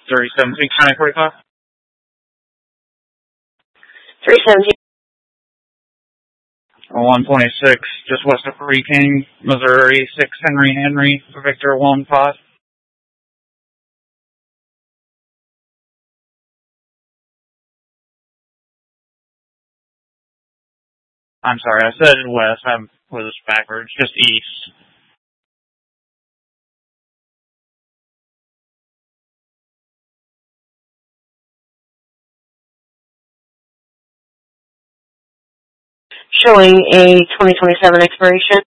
317 County 45. 317. 126, just west of Free King, Missouri, 6 Henry, Victor 15. I'm sorry, I said west, I was backwards, just east. Showing a 2027 expiration.